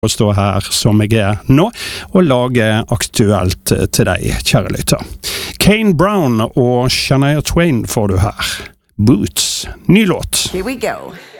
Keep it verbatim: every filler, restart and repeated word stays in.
å stå her som jeg er nå, og lage aktuelt til deg, kjære lytter. Kane Brown og Shania Twain får du her. Boots, ny låt. Here we go.